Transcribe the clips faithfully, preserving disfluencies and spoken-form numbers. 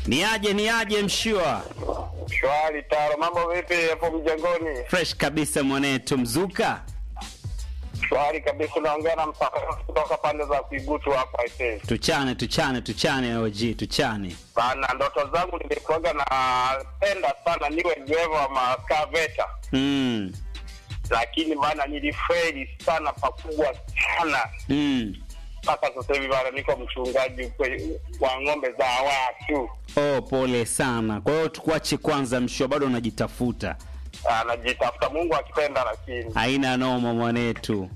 Ni aje ni aje mshua. Shwari Taro, mambo vipi hapo mjengoni? Fresh kabisa mwanetu mzuka. Shwari kabisa, naongea na mpaka kutoka pande za Kigutu hapa hivi. Tuchane tuchane tuchane O G tuchane. Bana, ndoto zangu nilikuwa na penda sana niwe driver wa makaveta. Mm. Lakini bana nilifeli sana pakubwa sana. Mm. Sasa sasa hivi bana niko mchungaji wa ng'ombe za watu. Oh, pole sana. Kwa hiyo tukuache kwanza mshua, bado unajitafuta. Anajitafuta, Mungu akipenda, lakini haina noma mwanetu.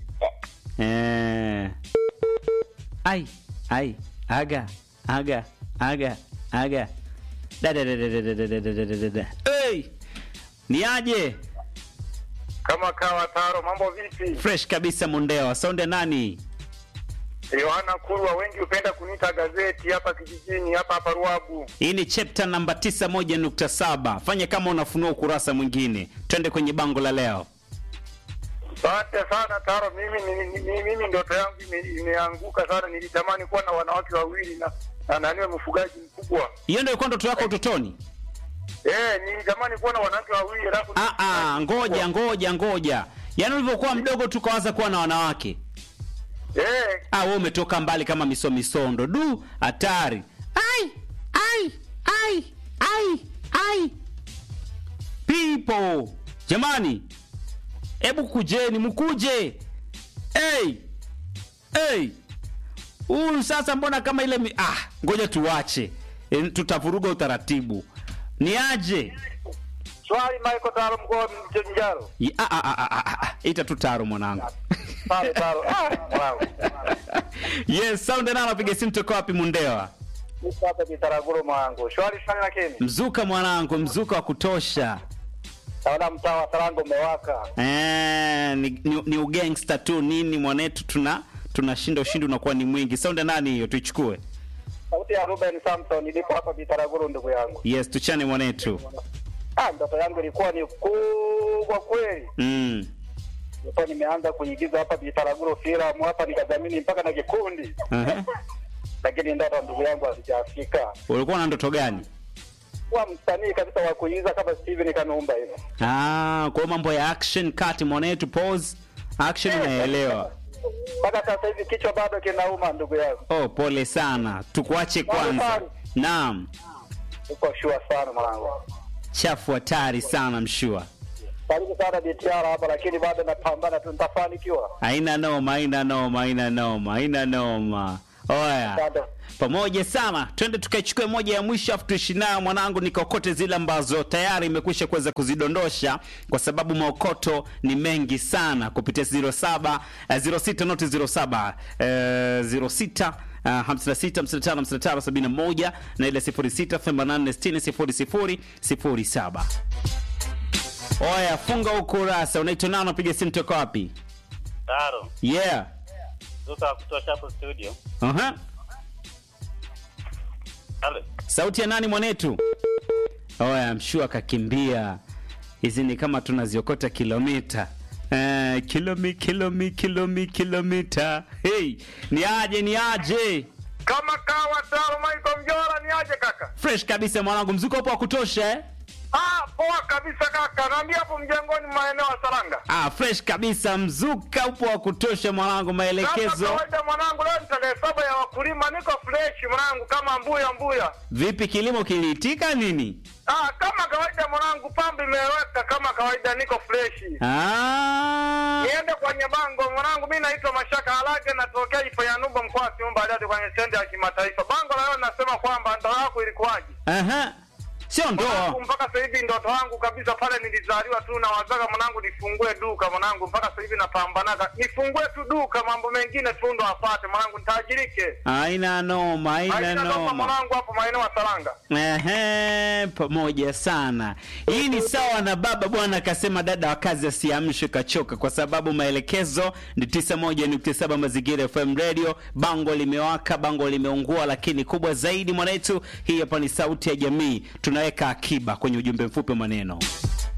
Eh. Ai, ai, aga, aga, aga, aga. Da da da da da da da da da da. Hey! Ni aje? Kama kawa Taro, mambo vipi? Fresh kabisa Mondewa. Sonde nani? Yohana Kurwa, wengi hupenda kuniita gazeti hapa kijijini hapa hapa Ruabu. Hii ni chapter namba tisa moja nukta saba. Fanya kama unafunua ukurasa mwingine. Twende kwenye bango la leo. Asante sana Taro, mimi mimi, mimi ndoto yangu imeanguka sana. Nilitamani kuwa na wanawake wawili na na naniwe mfugaji mkubwa. Hiyo ndio ilikuwa ndoto yako utotoni? Eh, nilitamani kuwa na wanawake wawili alafu Ah ah, ngoja ngoja ngoja. Yaani ulivyokuwa mdogo tukaanza kuwa na wanawake. Eh. Ah, wewe umetoka mbali kama miso misondo. Du, hatari. Ai, ai, ai, ai, ai. People. Jamani. Hebu kujeni, mkuje. Hey. Hey. Huyu sasa mbona kama ile mi... ah, ngoja tuwache. E, tutavuruga utaratibu. Ni aje? Swali Michael Taro mko Mjaro. Ah ah ah ah ah. Ita tu Taro mwanangu. Taro Taro. Ah, wow. Yes, sound na napiga simu toka wapi Mundewa? Niko hapa Bitaraguru mwanangu. Swali swali lakini. Mzuka mwanangu, mzuka wa kutosha. Naona mtaa wa Sarango umewaka. Eh, ni, ni, ni ugangster tu nini mwanetu, tuna tunashinda ushindi unakuwa ni mwingi. Sound nani hiyo tuichukue? Sauti ya Ruben Samson, nilipo hapa Bitaraguru ndugu yangu. Yes, tuchane mwanetu. Ah, ndoto yangu ilikuwa ni kubwa kweli. Mm. Nilikuwa nimeanza kuigiza hapa Bitaraguru filamu hapa nikadhamini mpaka na kikundi. Uh-huh. Lakini ndoto ndugu yangu hazijafika. Ulikuwa na ndoto gani? Kwa msanii kabisa wa kuigiza kama Steven Kanumba hivi. Ah, kwa mambo ya action cut mwanetu, pause. Action unaelewa. Mpaka sasa hivi kichwa bado kinauma ndugu yangu. Oh, pole sana. Tukuache kwanza. Naam. Uko sure sana mwanangu. Chafu hatari sana mshua. Karibu sana B T R hapa, lakini bado napambana tu, nitafanikiwa. Haina noma, haina noma, haina noma, haina noma. Oya. Pamoja sana. Twende tukaichukue moja ya mwisho afu tuishi nayo mwanangu, nikokote zile ambazo tayari imekwisha kuweza kuzidondosha kwa sababu maokoto ni mengi sana kupitia zero saba zero sita not zero saba zero sita hamsini na sita hamsini na tano hamsini na tano sabini na moja na ile sifuri sita themanini na nne sitini sifuri sifuri sifuri saba. Oya, funga ukurasa. Unaitwa nani, unapiga simu toka wapi? Taro. Yeah. Zuka kutosha hapo studio. Aha. Halo. Sauti ya nani mwanetu? Oya, mshua kakimbia. Hizi ni kama tunaziokota kilomita. Eh, kilomi kilomi kilomi kilomita. Hey, ni aje ni aje? Kama kawa Taro Michael Mjora, ni aje kaka? Fresh kabisa mwanangu, mzuko hapo wa kutosha eh? Ah, poa kabisa kaka. Naambia hapo mjengoni maeneo ya Saranga. Ah, fresh kabisa, mzuka upo wa kutosha mwanangu, maelekezo. Kama kawaida mwanangu, leo nitalee saba ya wakulima, niko fresh mwanangu kama mbuya mbuya. Vipi kilimo kiliitika nini? Ah, kama kawaida mwanangu, pambi imeweka kama kawaida, niko fresh. Ah. Niende kwenye bango mwanangu, mimi naitwa Mashaka Halage, natokea Ifayanumba mkoa wa Simba hadi kwenye stendi ya kimataifa. Bango la leo nasema kwamba ndoa yako ilikuwaje? Aha. Sio ndoa. Mpaka sasa hivi ndoto yangu kabisa pale nilizaliwa tu na wazaga mwanangu nifungue duka mwanangu, mpaka sasa hivi napambanaga nifungue tu duka, mambo mengine tu ndo apate mwanangu nitajirike. Haina noma, haina noma mwanangu hapo maeneo ya Saranga. Ehe, pamoja sana. Hii ni sawa na baba bwana akasema dada wa kazi asiamshwe kachoka, kwa sababu maelekezo ni tisa moja nukta saba Mazingira F M Radio. Bango limewaka, bango limeungua, lakini kubwa zaidi mwanetu, hii hapa ni sauti ya jamii. Tunaweka akiba kwenye ujumbe mfupi maneno.